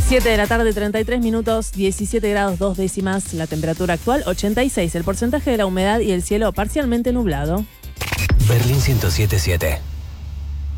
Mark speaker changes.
Speaker 1: 7 de la tarde, 33 minutos, 17 grados 2 décimas, la temperatura actual 86, el porcentaje de la humedad y el cielo parcialmente nublado.
Speaker 2: Berlín 107.7.